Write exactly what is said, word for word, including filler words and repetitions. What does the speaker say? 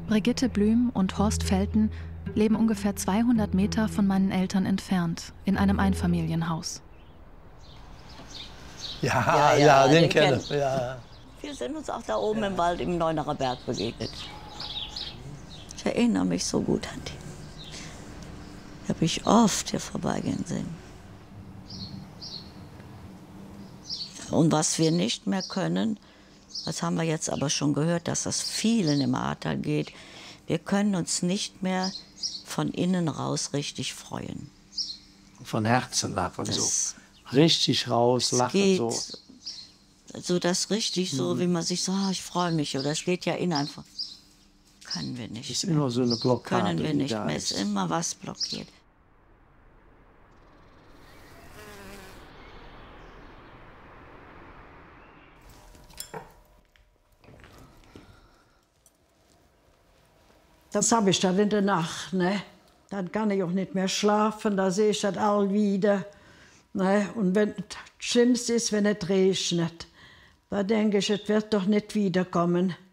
Brigitte Blüm und Horst Felten leben ungefähr zweihundert Meter von meinen Eltern entfernt, in einem Einfamilienhaus. Ja, ja, ja, den, den kenne ich. Ja. Wir sind uns auch da oben ja. im Wald im Neunerer Berg begegnet. Ich erinnere mich so gut an die. Ich habe ich oft hier vorbeigehen sehen. Und was wir nicht mehr können, das haben wir jetzt aber schon gehört, dass das vielen im Ahrtal geht, wir können uns nicht mehr von innen raus richtig freuen. Von Herzen lachen, das, so richtig raus lachen. Geht, so. so das richtig, so wie man sich so, oh, ich freue mich, oder es geht ja in einfach. Können wir nicht. Es ist immer so eine Blockade. Können wir nicht mehr, es ist immer was blockiert. Das habe ich dann in der Nacht, ne? Dann kann ich auch nicht mehr schlafen, da sehe ich das all wieder. Ne? Und wenn das Schlimmste ist, wenn es regnet, da denke ich, es wird doch nicht wiederkommen.